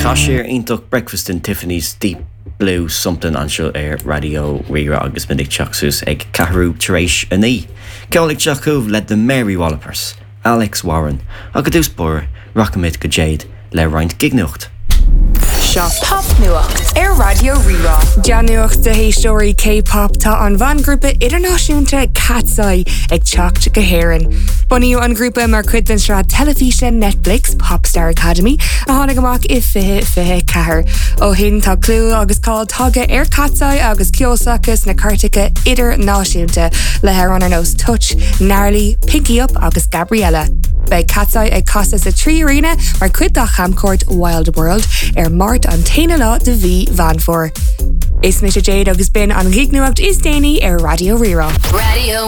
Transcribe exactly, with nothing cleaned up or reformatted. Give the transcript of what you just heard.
Tasher Intok Breakfast in Tiffany's Deep Blue something an seo ar radio rira agus minnig teachsus ag Cahrú Taréis Aní. Ceolach Jacob led the Mary Wallopers, Alex Warren, agus dús bor Rachamid go Jade le roiint gignocht. Pop nuacht ar Radio Rira. Januacht de héistóirí K-pop tá an bhan grúpa idirnáisiúnta Cat's-Eye ag teacht go héireann. Bunaíodh an grúpa mar cuid den srad telefíse Netflix Popstar Academy a tháinig amach i fiche fiche cethair. Ó hin tá clú agus cáil tagtha ar Cat's-Eye agus ciosachas na cartacha idirnáisiúnta le ar an ar nós Touch, Gnarly, Pinky Up agus Gabriella. Bei Cat's-Eye ag casa sa trí arena mar cuid dá chamcórt Wild World ar mart an taine lá de bhí van for. Is mis a Jade agus bin an gignuacht is déine ar Radio Rira. Radio